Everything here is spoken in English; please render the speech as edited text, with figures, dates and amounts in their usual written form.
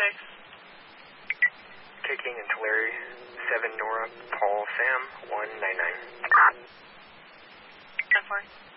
6. Kicking and Tulare 7 Nora Paul Sam 199. 10-4.